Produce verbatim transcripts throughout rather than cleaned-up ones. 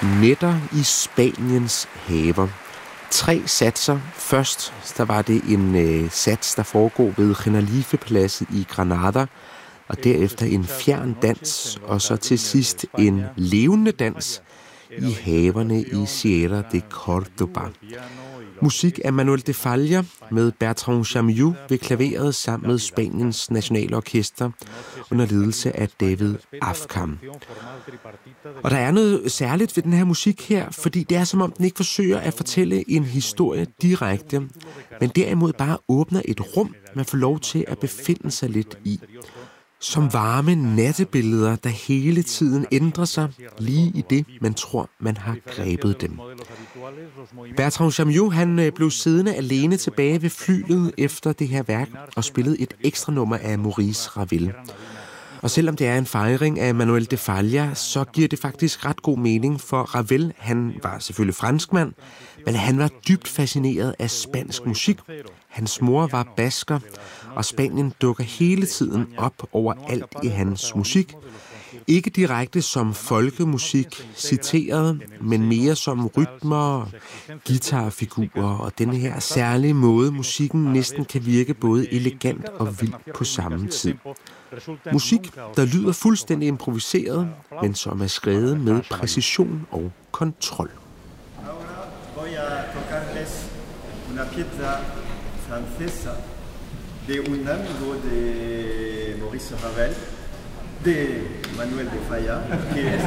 Nætter i Spaniens haver. Tre satser. Først der var det en øh, sats, der foregår ved Generalife-paladset i Granada, og derefter en fjern dans, og så til sidst en levende dans i haverne i Sierra de Córdoba. Musik af Manuel de Falla med Bertrand Chamiou ved klaveret sammen med Spaniens Nationalorkester under ledelse af David Afkam. Og der er noget særligt ved den her musik her, fordi det er som om den ikke forsøger at fortælle en historie direkte, men derimod bare åbner et rum, man får lov til at befinde sig lidt i. Som varme nattebilleder, der hele tiden ændrer sig lige i det, man tror, man har grebet dem. Bertrand Chamiou, han blev siddende alene tilbage ved flylet efter det her værk og spillede et ekstra nummer af Maurice Ravel. Og selvom det er en fejring af Manuel de Falla, så giver det faktisk ret god mening, for Ravel, han var selvfølgelig franskmand, men han var dybt fascineret af spansk musik. Hans mor var basker, og Spanien dukker hele tiden op overalt i hans musik. Ikke direkte som folkemusik citeret, men mere som rytmer, guitarfigurer og denne her særlige måde, musikken næsten kan virke både elegant og vild på samme tid. Musik, der lyder fuldstændig improviseret, men som er skrevet med præcision og kontrol. Voy a tocarles una pieza francesa de un amigo de Maurice Ravel, de Manuel de Falla, que es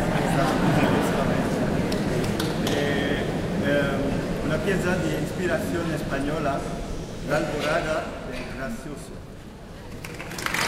una pieza de inspiración española, La Alborada del Gracioso.